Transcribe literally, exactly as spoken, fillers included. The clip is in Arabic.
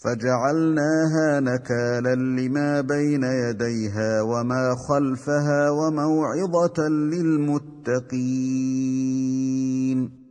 فجعلناها نكالا لما بين يديها وما خلفها وموعظة للمتقين.